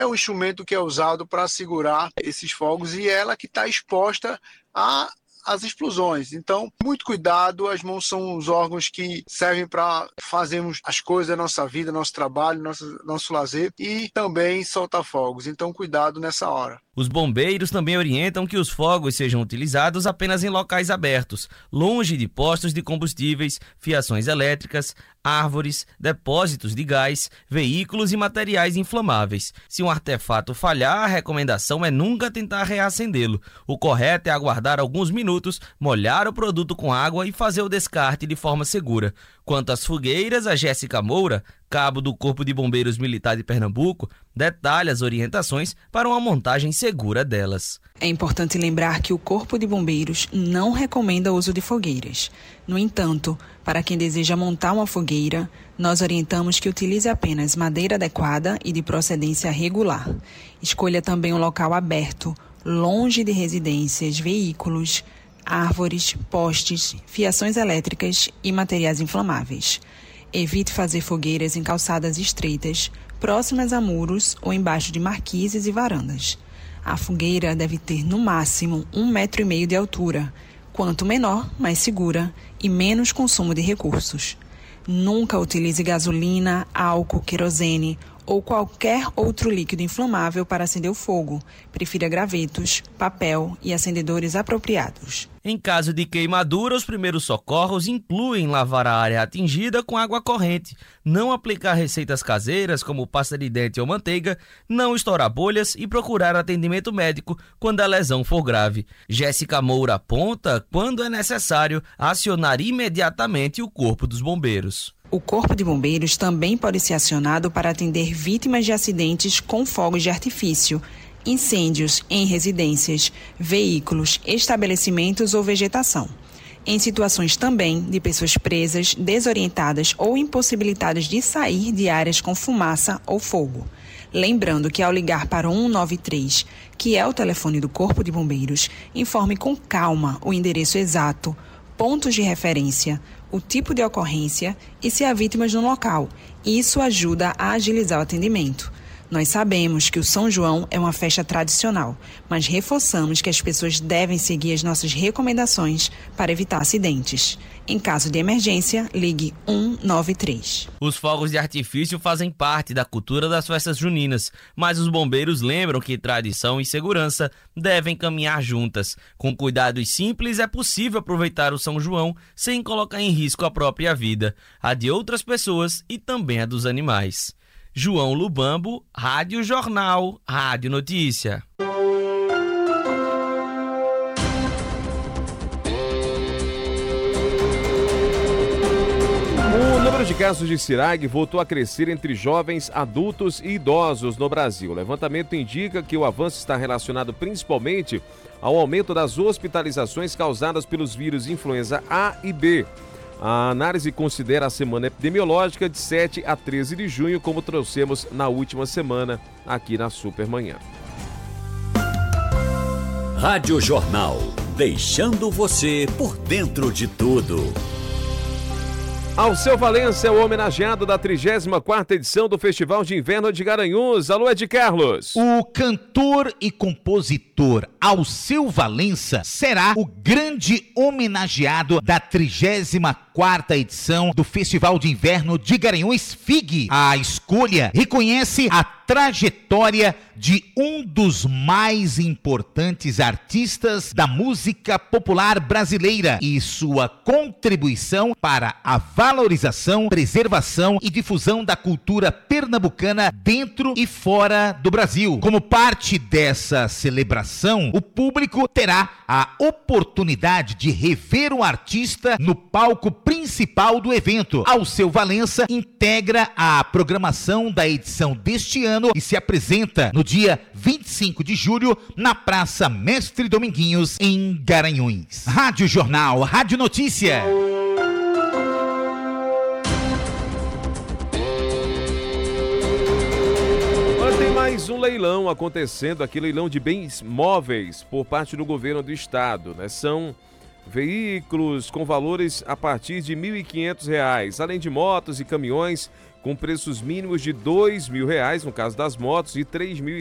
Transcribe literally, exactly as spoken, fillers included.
é um instrumento que é usado para segurar esses fogos e ela que está exposta a as explosões. Então, muito cuidado, as mãos são os órgãos que servem para fazermos as coisas da nossa vida, nosso trabalho, nosso, nosso lazer e também soltar fogos. Então, cuidado nessa hora. Os bombeiros também orientam que os fogos sejam utilizados apenas em locais abertos, longe de postos de combustíveis, fiações elétricas, árvores, depósitos de gás, veículos e materiais inflamáveis. Se um artefato falhar, a recomendação é nunca tentar reacendê-lo. O correto é aguardar alguns minutos, molhar o produto com água e fazer o descarte de forma segura. Quanto às fogueiras, a Jéssica Moura, cabo do Corpo de Bombeiros Militar de Pernambuco, detalha as orientações para uma montagem segura delas. É importante lembrar que o Corpo de Bombeiros não recomenda o uso de fogueiras. No entanto, para quem deseja montar uma fogueira, nós orientamos que utilize apenas madeira adequada e de procedência regular. Escolha também um local aberto, longe de residências, veículos, árvores, postes, fiações elétricas e materiais inflamáveis. Evite fazer fogueiras em calçadas estreitas, próximas a muros ou embaixo de marquises e varandas. A fogueira deve ter no máximo um metro e meio de altura. Quanto menor, mais segura e menos consumo de recursos. Nunca utilize gasolina, álcool, querosene ou qualquer outro líquido inflamável para acender o fogo. Prefira gravetos, papel e acendedores apropriados. Em caso de queimadura, os primeiros socorros incluem lavar a área atingida com água corrente, não aplicar receitas caseiras como pasta de dente ou manteiga, não estourar bolhas e procurar atendimento médico quando a lesão for grave. Jéssica Moura aponta, quando é necessário, acionar imediatamente o Corpo dos Bombeiros. O Corpo de Bombeiros também pode ser acionado para atender vítimas de acidentes com fogos de artifício, incêndios em residências, veículos, estabelecimentos ou vegetação. Em situações também de pessoas presas, desorientadas ou impossibilitadas de sair de áreas com fumaça ou fogo. Lembrando que ao ligar para o cento e noventa e três, que é o telefone do Corpo de Bombeiros, informe com calma o endereço exato, pontos de referência, o tipo de ocorrência e se há vítimas no local. Isso ajuda a agilizar o atendimento. Nós sabemos que o São João é uma festa tradicional, mas reforçamos que as pessoas devem seguir as nossas recomendações para evitar acidentes. Em caso de emergência, ligue cento e noventa e três. Os fogos de artifício fazem parte da cultura das festas juninas, mas os bombeiros lembram que tradição e segurança devem caminhar juntas. Com cuidados simples, é possível aproveitar o São João sem colocar em risco a própria vida, a de outras pessoas e também a dos animais. João Lubambo, Rádio Jornal, Rádio Notícia. O número de casos de C I R A G voltou a crescer entre jovens, adultos e idosos no Brasil. O levantamento indica que o avanço está relacionado principalmente ao aumento das hospitalizações causadas pelos vírus influenza A e B. A análise considera a semana epidemiológica de sete a treze de junho, como trouxemos na última semana aqui na Supermanhã. Rádio Jornal, deixando você por dentro de tudo. Alceu Valença é o homenageado da trigésima quarta edição do Festival de Inverno de Garanhuns. Alô, Ed Carlos. O cantor e compositor Alceu Valença será o grande homenageado da trigésima quarta edição do Festival de Inverno de Garanhuns F I G. A escolha reconhece a trajetória de um dos mais importantes artistas da música popular brasileira e sua contribuição para a valorização, preservação e difusão da cultura pernambucana dentro e fora do Brasil. Como parte dessa celebração, o público terá a oportunidade de rever o artista no palco principal do evento. Alceu Valença integra a programação da edição deste ano e se apresenta no dia vinte e cinco de julho na Praça Mestre Dominguinhos, em Garanhuns. Rádio Jornal, Rádio Notícia. Tem mais um leilão acontecendo aqui, leilão de bens móveis por parte do governo do estado, né? São veículos com valores a partir de mil e quinhentos reais, além de motos e caminhões com preços mínimos de dois mil reais no caso das motos e três mil